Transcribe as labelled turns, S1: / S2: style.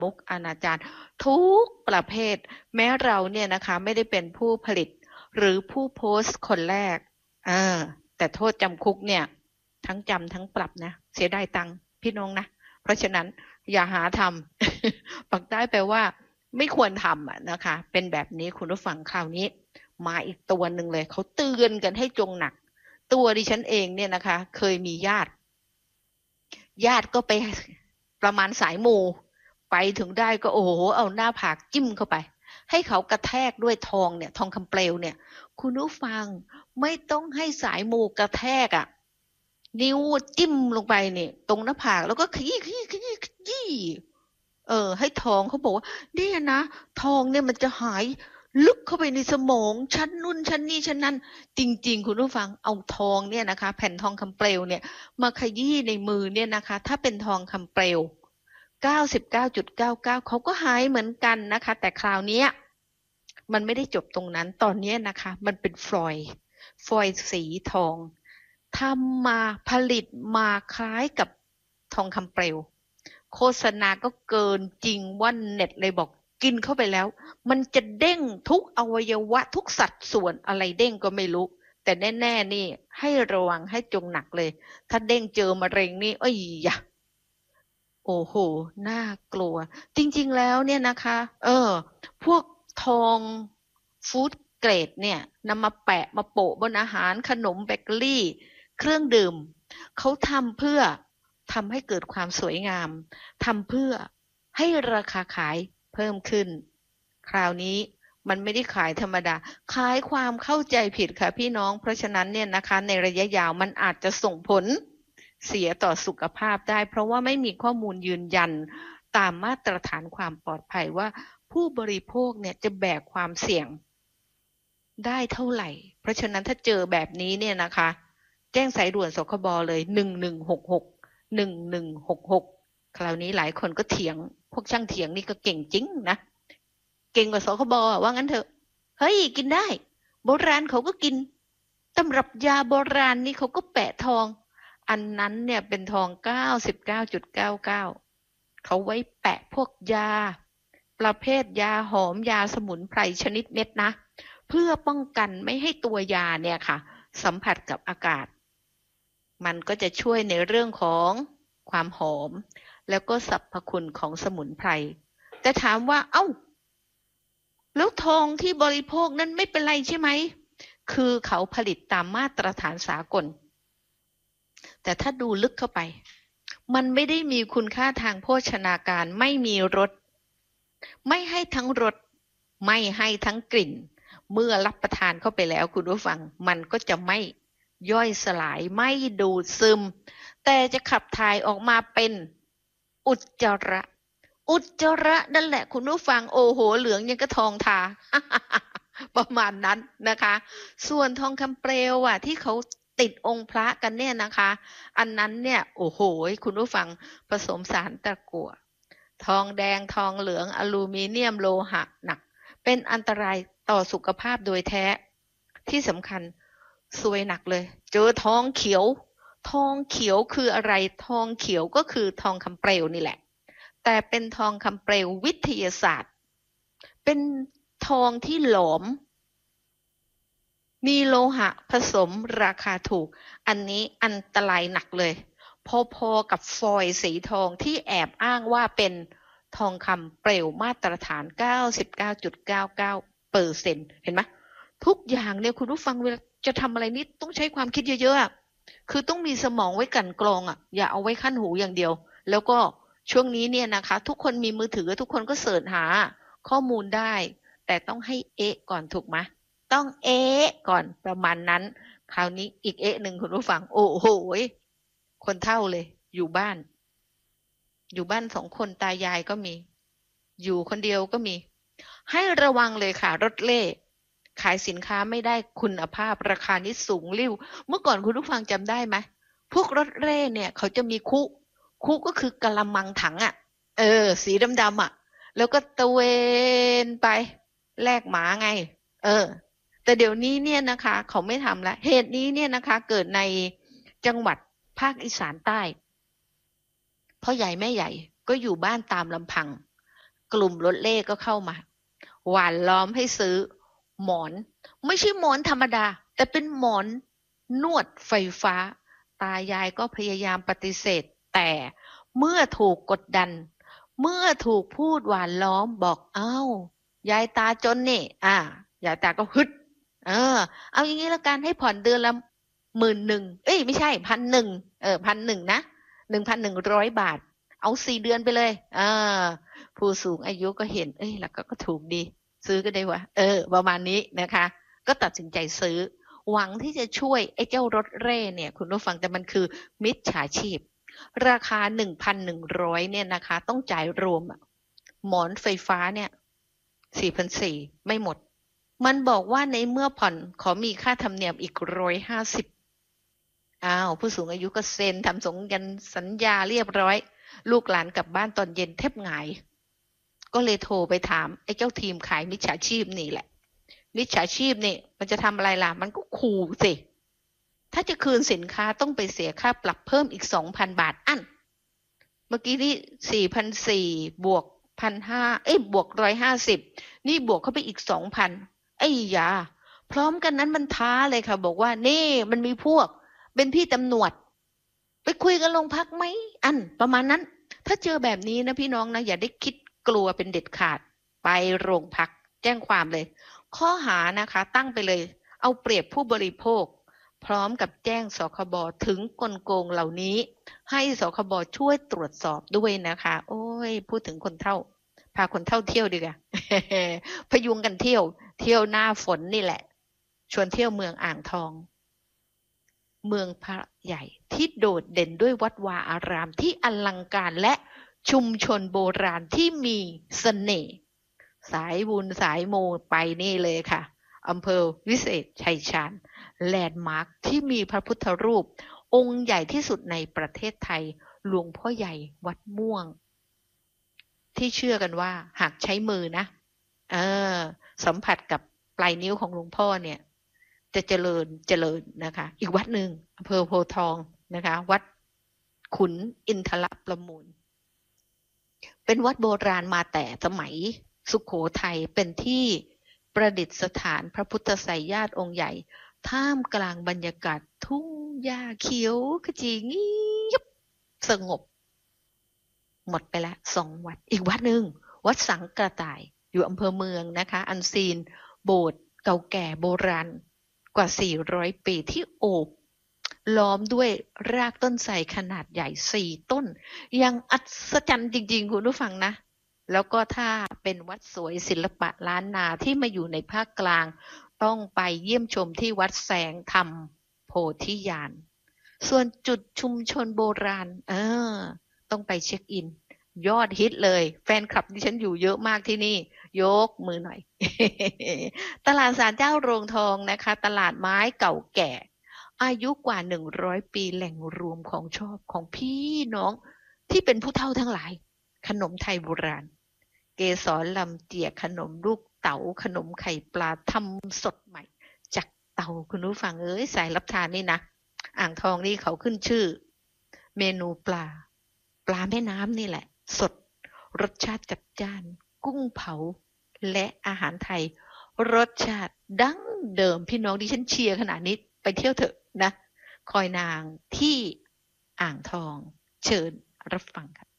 S1: มุขอนาจารทุกประเภทแม้เราเนี่ยนะคะไม่ได้เป็นผู้ผลิตหรือผู้โพสต์คนแรกแต่โทษจำคุกเนี่ยทั้งจำทั้งปรับนะเสียดายตังค์พี่น้องนะเพราะฉะนั้นอย่าหาทำปักใต้แปลว่าไม่ควรทำนะคะเป็นแบบนี้คุณผู้ฟังคราวนี้มาอีกตัวหนึ่งเลยเขาเตือนกันให้จงหนักตัวดิฉันเองเนี่ยนะคะเคยมีญาติก็ไปประมาณสายมูไปถึงได้ก็โอ้โหเอาหน้าผากจิ้มเข้าไปให้เขากระแทกด้วยทองเนี่ยทองคำเปลวเนี่ยคุณผู้ฟังไม่ต้องให้สายมูกระแทกนิ้วจิ้มลงไปเนี่ยตรงหน้าผากแล้วก็ขยี้ให้ทองเขาบอกว่าเนี่ยนะทองเนี่ยมันจะหายลึกเข้าไปในสมองชั้นนู่นชั้นนี่ชั้นนั้นจริงๆคุณผู้ฟังเอาทองเนี่ยนะคะแผ่นทองคำเปลวเนี่ยมาขยี้ในมือเนี่ยนะคะถ้าเป็นทองคำเปลว 99.99 เขาก็หายเหมือนกันนะคะแต่คราวนี้มันไม่ได้จบตรงนั้นตอนนี้นะคะมันเป็นฟอยล์สีทองทำมาผลิตมาคล้ายกับทองคำเปลวโฆษณาก็เกินจริงว่าเน็ตเลยบอกกินเข้าไปแล้วมันจะเด้งทุกอวัยวะทุกสัดส่วนอะไรเด้งก็ไม่รู้แต่แน่ๆนี่ให้ระวังให้จงหนักเลยถ้าเด้งเจอมะเร็งนี่อย่าโอ้โหน่ากลัวจริงๆแล้วเนี่ยนะคะพวกทองฟู้ดเกรดเนี่ยนำมาแปะมาโปะบนอาหารขนมเบเกอรี่เครื่องดื่มเขาทำเพื่อทำให้เกิดความสวยงามทำเพื่อให้ราคาขายเพิ่มขึ้นคราวนี้มันไม่ได้ขายธรรมดาขายความเข้าใจผิดค่ะพี่น้องเพราะฉะนั้นเนี่ยนะคะในระยะยาวมันอาจจะส่งผลเสียต่อสุขภาพได้เพราะว่าไม่มีข้อมูลยืนยันตามมาตรฐานความปลอดภัยว่าผู้บริโภคเนี่ยจะแบกความเสี่ยงได้เท่าไหร่เพราะฉะนั้นถ้าเจอแบบนี้เนี่ยนะคะแจ้งสายด่วนสคบเลย1166คราวนี้หลายคนก็เถียงพวกช่างเถียงนี่ก็เก่งจริงนะเก่งกว่าสคบว่างั้นเถอะเฮ้ยกินได้โบราณเขาก็กินตำรับยาโบราณนี่เขาก็แปะทองอันนั้นเนี่ยเป็นทอง 99.99 เขาไว้แปะพวกยาประเภทยาหอมยาสมุนไพรชนิดเม็ดนะเพื่อป้องกันไม่ให้ตัวยาเนี่ยค่ะสัมผัสกับอากาศมันก็จะช่วยในเรื่องของความหอมแล้วก็สรรพคุณของสมุนไพรแต่ถามว่าแล้วทองที่บริโภคนั้นไม่เป็นไรใช่ไหมคือเขาผลิตตามมาตรฐานสากลแต่ถ้าดูลึกเข้าไปมันไม่ได้มีคุณค่าทางโภชนาการไม่มีรสไม่ให้ทั้งรสไม่ให้ทั้งกลิ่นเมื่อรับประทานเข้าไปแล้วคุณผู้ฟังมันก็จะไม่ย่อยสลายไม่ดูดซึมแต่จะขับถ่ายออกมาเป็นอุจจาระนั่นแหละคุณผู้ฟังโอ้โหเหลืองยังกระทองทา ประมาณนั้นนะคะส่วนทองคำเปลวที่เขาติดองค์พระกันเนี่ยนะคะอันนั้นเนี่ยโอ้โหคุณผู้ฟังผสมสารตะกั่วทองแดงทองเหลืองอลูมิเนียมโลหะหนักเป็นอันตรายต่อสุขภาพโดยแท้ที่สำคัญซวยหนักเลยเจอทองเขียวคืออะไรทองเขียวก็คือทองคำเปลวนี่แหละแต่เป็นทองคำเปลววิทยาศาสตร์เป็นทองที่หลอมมีโลหะผสมราคาถูกอันนี้อันตรายหนักเลยพอๆกับฟอยล์สีทองที่แอบอ้างว่าเป็นทองคำเปลวมาตรฐาน 99.99% เห็นไหมทุกอย่างเนี่ยคุณผู้ฟังเวลาจะทำอะไรนี่ต้องใช้ความคิดเยอะๆคือต้องมีสมองไว้กั่นกรองอย่าเอาไว้ขั้นหูอย่างเดียวแล้วก็ช่วงนี้เนี่ยนะคะทุกคนมีมือถือทุกคนก็เสิร์ชหาข้อมูลได้แต่ต้องให้ก่อนถูกไหมต้องก่อนประมาณนั้นคราวนี้อีกหนึ่งคุณผู้ฟังโอ้โหคนเฒ่าเลยอยู่บ้าน2 คนตายายก็มีอยู่คนเดียวก็มีให้ระวังเลยค่ะรถเล่ขายสินค้าไม่ได้คุณภาพราคานี้สูงลิ่วเมื่อก่อนคุณผู้ฟังจำได้ไหมพวกรถเล่เนี่ยเขาจะมีคุก็คือกะละมังถังสีดำแล้วก็ตะเวนไปแลกหมาไงแต่เดี๋ยวนี้เนี่ยนะคะเขาไม่ทำแล้วเหตุนี้เนี่ยนะคะเกิดในจังหวัดภาคอีสานใต้พ่อใหญ่แม่ใหญ่ก็อยู่บ้านตามลำพังกลุ่มรถเล่ก็เข้ามาหว่านล้อมให้ซื้อหมอนไม่ใช่หมอนธรรมดาแต่เป็นหมอนนวดไฟฟ้าตายายก็พยายามปฏิเสธแต่เมื่อถูกกดดันเมื่อถูกพูดหวานล้อมบอกยายตาจนนี่ยายตาก็ฮึดเอาอย่างนี้ละกันให้ผ่อนเดือนละ11,000ไม่ใช่1,1001,100นะ1,100 บาทเอา4 เดือนไปเลยผู้สูงอายุก็เห็นแล้วก็ถูกดีซื้อก็ได้วะประมาณนี้นะคะก็ตัดสินใจซื้อหวังที่จะช่วยไอ้เจ้ารถเร่เนี่ยคุณผู้ฟังแต่มันคือมิจฉาชีพราคา 1,100 เนี่ยนะคะต้องจ่ายรวมหมอนไฟฟ้าเนี่ย 4,400 ไม่หมดมันบอกว่าในเมื่อผ่อนขอมีค่าธรรมเนียมอีก150ผู้สูงอายุก็เซ็นทำสัญญาเรียบร้อยลูกหลานกลับบ้านตอนเย็นแทบหงายก็เลยโทรไปถามไอ้เจ้าทีมขายมิจฉาชีพนี่แหละมิจฉาชีพนี่มันจะทำอะไรล่ะมันก็ขู่สิถ้าจะคืนสินค้าต้องไปเสียค่าปรับเพิ่มอีก 2,000 บาทเมื่อกี้นี่4,400บวก 1,500บวก150นี่บวกเข้าไปอีก 2,000ยาพร้อมกันนั้นมันท้าเลยค่ะบอกว่านี่มันมีพวกเป็นพี่ตำรวจไปคุยกันโรงพักไหมประมาณนั้นถ้าเจอแบบนี้นะพี่น้องนะอย่าได้คิดกลัวเป็นเด็ดขาดไปโรงพักแจ้งความเลยข้อหานะคะตั้งไปเลยเอาเปรียบผู้บริโภคพร้อมกับแจ้งสคบถึงกลโกงเหล่านี้ให้สคบช่วยตรวจสอบด้วยนะคะโอ้ยพูดถึงคนเฒ่าพาคนเฒ่าเที่ยวดีกว่า พยุงกันเที่ยวหน้าฝนนี่แหละชวนเที่ยวเมืองอ่างทองเมืองพระใหญ่ที่โดดเด่นด้วยวัดวาอารามที่อลังการและชุมชนโบราณที่มีเสน่ห์สายบุญสายมูไปนี่เลยค่ะอำเภอวิเศษชัยชาญแลนด์มาร์คที่มีพระพุทธรูปองค์ใหญ่ที่สุดในประเทศไทยหลวงพ่อใหญ่วัดม่วงที่เชื่อกันว่าหากใช้มือนะสัมผัสกับปลายนิ้วของหลวงพ่อเนี่ยจะเจริญนะคะอีกวัดหนึ่งอำเภอโพธิ์ทองนะคะวัดขุนอินทรประมูลเป็นวัดโบราณมาแต่สมัยสุโขทัยเป็นที่ประดิษฐานพระพุทธไสยญาติองค์ใหญ่ท่ามกลางบรรยากาศทุ่งหญ้าเขียวขจีเงียบสงบหมดไปแล้ว2 วัดอีกวัดหนึ่งวัดสังกระต่ายอยู่อำเภอเมืองนะคะอันซีนโบสถ์เก่าแก่โบราณกว่า400 ปีที่โอบล้อมด้วยรากต้นไทรขนาดใหญ่4 ต้นยังอัศจรรย์จริงๆคุณผู้ฟังนะแล้วก็ถ้าเป็นวัดสวยศิลปะล้านนาที่มาอยู่ในภาคกลางต้องไปเยี่ยมชมที่วัดแสงธรรมโพธิญาณส่วนจุดชุมชนโบราณต้องไปเช็คอินยอดฮิตเลยแฟนคลับดิฉันอยู่เยอะมากที่นี่ยกมือหน่อย ตลาดศาลเจ้าโรงทองนะคะตลาดไม้เก่าแก่อายุกว่า100 ปีแหล่งรวมของชอบของพี่น้องที่เป็นผู้เฒ่าทั้งหลายขนมไทยโบราณเกสรลำเจียขนมลูกเต๋าขนมไข่ปลาทำสดใหม่จากเตาคุณผู้ฟังสายรับทานนี่นะอ่างทองนี่เขาขึ้นชื่อเมนูปลาแม่น้ำนี่แหละสดรสชาติจัดจ้านกุ้งเผาและอาหารไทยรสชาติดั้งเดิมพี่น้องดิฉันเชียร์ขนาดนี้ไปเที่ยวเถอะนะคอยนางที่อ่างทองเชิญรับฟังค่ะ